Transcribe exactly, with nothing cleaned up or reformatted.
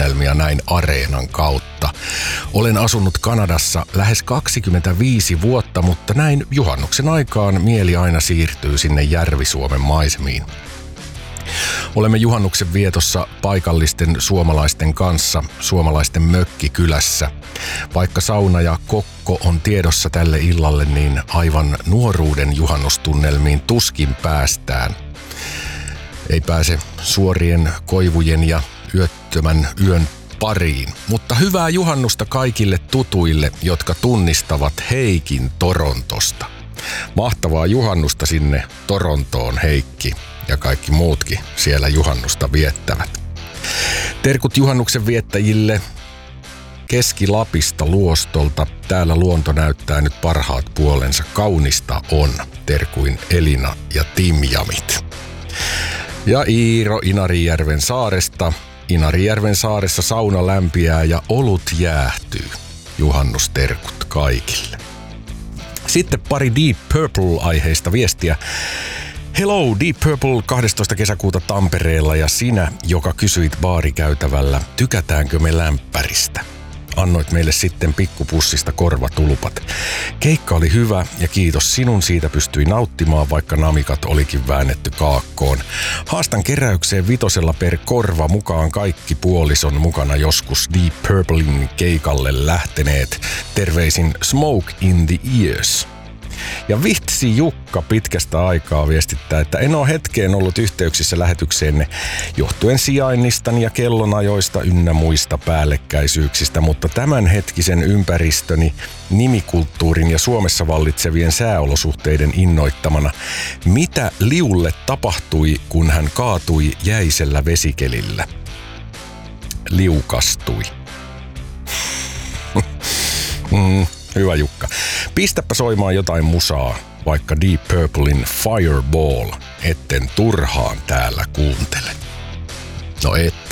tunnelmia näin areenan kautta. Olen asunut Kanadassa lähes kaksikymmentäviisi vuotta, mutta näin juhannuksen aikaan mieli aina siirtyy sinne Järvi-Suomen maisemiin. Olemme juhannuksen vietossa paikallisten suomalaisten kanssa suomalaisten mökkikylässä. Vaikka sauna ja kokko on tiedossa tälle illalle, niin aivan nuoruuden juhannustunnelmiin tuskin päästään. Ei pääse suorien koivujen ja yöttömän yön pariin. Mutta hyvää juhannusta kaikille tutuille, jotka tunnistavat Heikin Torontosta. Mahtavaa juhannusta sinne Torontoon, Heikki, ja kaikki muutkin siellä juhannusta viettävät. Terkut juhannuksen viettäjille Keski-Lapista Luostolta. Täällä luonto näyttää nyt parhaat puolensa. Kaunista on, terkuin Elina ja Timjamit. Ja Iiro Inarijärven saaresta. Inarijärven saaressa sauna lämpiää ja olut jäähtyy. Juhannusterkut kaikille. Sitten pari Deep Purple-aiheista viestiä. Hello, Deep Purple kahdestoista kesäkuuta Tampereella ja sinä, joka kysyit baarikäytävällä, tykätäänkö me lämpäristä? Annoit meille sitten pikkupussista korvatulpat. Keikka oli hyvä ja kiitos sinun, siitä pystyi nauttimaan, vaikka namikat olikin väännetty kaakkoon. Haastan keräykseen vitosella per korva mukaan kaikki puolison mukana joskus Deep Purplein keikalle lähteneet. Terveisin Smoke in the Ears. Ja Vitsi Jukka pitkästä aikaa viestittää, että en ole hetkeen ollut yhteyksissä lähetykseenne johtuen sijainnistani ja kellonajoista ynnä muista päällekkäisyyksistä, mutta tämänhetkisen ympäristöni, nimikulttuurin ja Suomessa vallitsevien sääolosuhteiden innoittamana, mitä Liulle tapahtui, kun hän kaatui jäisellä vesikelillä? Liukastui. mm. Hyvä Jukka. Pistäpä soimaan jotain musaa, vaikka Deep Purplein Fireball, etten turhaan täällä kuuntele. No et.